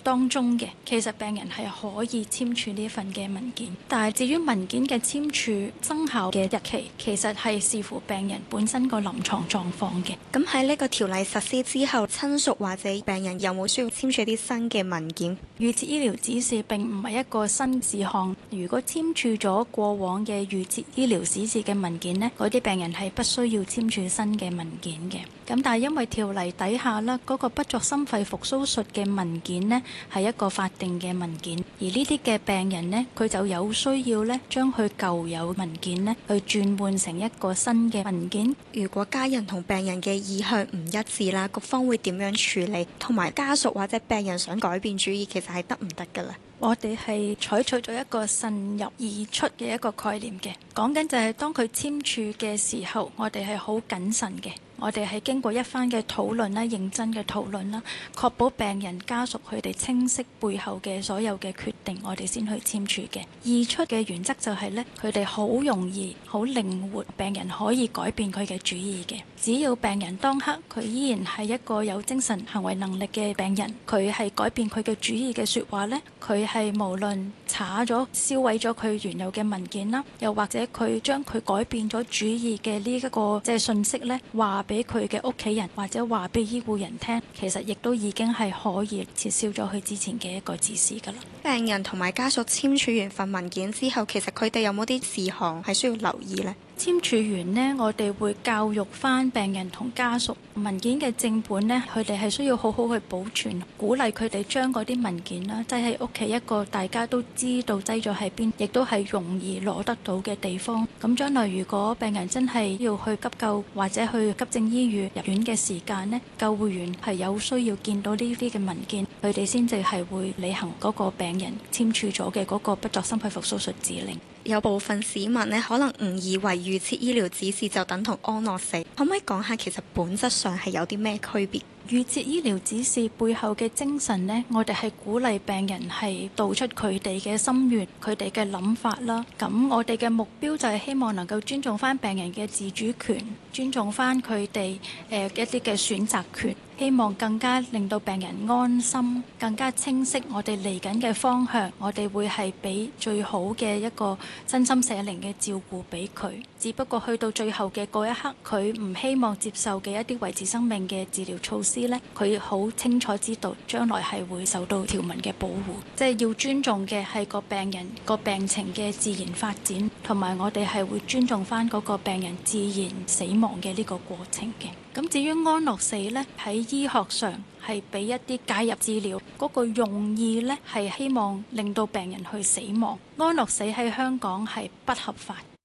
當中嘅，其實病人係可以簽署呢份嘅文件。但係至於文件嘅簽署生效嘅日期，其實係視乎病人本身個臨床狀況嘅。 咁喺呢個條例實施之後，親屬或者病人有冇需要簽署啲新嘅文件？ 預設醫療指示並唔係一個新事項，如果簽署咗過往嘅預設醫療指示嘅文件呢，嗰啲病人係不需要簽署新嘅文件嘅。咁但係因為條例底下啦，嗰個不作心肺復甦術嘅文件呢係一個法定嘅文件，而呢啲嘅病人呢，佢就有需要呢將佢舊有文件呢去轉換成一個新嘅文件。 如果家人同病人嘅意向唔一致啦，局方會點樣處理？同埋家屬或者病人想改變主意，其實係得唔得㗎咧？ 我哋係採取咗一個慎入易出嘅一個概念嘅，講緊就係當佢簽署嘅時候，我哋係好謹慎嘅。我哋係經過一番嘅討論啦，認真嘅討論啦，確保病人家屬佢哋清晰背後嘅所有嘅決定，我哋先去簽署嘅。易出嘅原則就係呢，佢哋好容易、好靈活，病人可以改變佢嘅主意嘅。只要病人當刻佢依然係一個有精神行為能力嘅病人，佢係改變佢嘅主意嘅説話呢，佢係無論查咗、燒毀咗佢原有嘅文件啦，又或者佢將佢改變咗主意嘅呢一個即係信息呢，話俾佢嘅屋企人或者話俾醫護人聽，其實亦都已經係可以撤銷咗佢之前嘅一個指示㗎啦。 病人同埋家屬簽署完份文件之後，其實佢哋有冇啲事項係需要留意呢？ 簽署完呢，我哋會教育返病人同家屬文件嘅正本呢，佢哋係需要好好去保存，鼓勵佢哋將嗰啲文件啦擠喺屋企一個大家都知道擠咗喺邊，亦都係容易攞得到嘅地方。咁將來如果病人真係要去急救或者去急症醫院入院嘅時間呢，救護員係有需要見到呢啲嘅文件，佢哋先至係會履行嗰個病人簽署咗嘅嗰個不作心肺復甦術指令。 有部分市民呢，可能誤以為預設醫療指示就等同安樂死，可唔可以講下其實本質上係有啲咩區別？ 預設醫療指示背後嘅精神呢，我哋係鼓勵病人係道出佢哋嘅心願、佢哋嘅諗法啦。咁我哋嘅目標就係希望能夠尊重翻病人嘅自主權，尊重翻佢哋一啲嘅選擇權，希望更加令到病人安心，更加清晰我哋嚟緊嘅方向。我哋會係俾最好嘅一個身心社靈嘅照顧俾佢。只不過去到最後嘅嗰一刻，佢唔希望接受嘅一啲維持生命嘅治療措施呢，佢好清楚知道將來係會受到條文嘅保護，即係要尊重嘅係個病人個病情嘅自然發展，同埋我哋係會尊重翻嗰個病人自然死亡嘅呢個過程嘅。咁至於安樂死呢，喺醫學上係俾一啲介入治療，嗰個用意呢係希望令到病人去死亡。安樂死喺香港係不合法。